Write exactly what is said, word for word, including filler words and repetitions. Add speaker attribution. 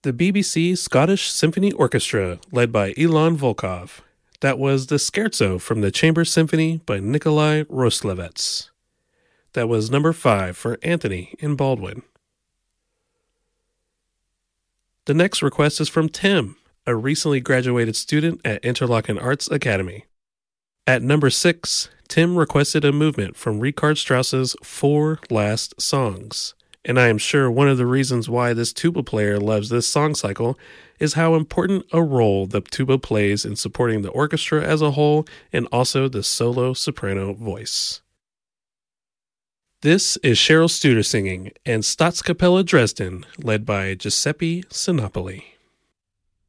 Speaker 1: The B B C Scottish Symphony Orchestra, led by Ilan Volkov. That was the Scherzo from the Chamber Symphony by Nikolai Roslevets. That was number five for Anthony in Baldwin. The next request is from Tim, a recently graduated student at Interlochen Arts Academy. At number six, Tim requested a movement from Richard Strauss's Four Last Songs. And I am sure one of the reasons why this tuba player loves this song cycle is how important a role the tuba plays in supporting the orchestra as a whole and also the solo soprano voice. This is Cheryl Studer singing and Staatskapelle Dresden, led by Giuseppe Sinopoli.